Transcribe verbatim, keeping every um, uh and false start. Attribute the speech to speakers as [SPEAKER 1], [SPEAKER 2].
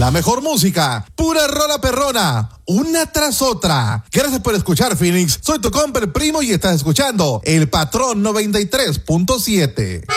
[SPEAKER 1] La mejor música, pura rola perrona, una tras otra. Gracias por escuchar, Phoenix. Soy tu compa el primo y estás escuchando El Patrón noventa y tres punto siete.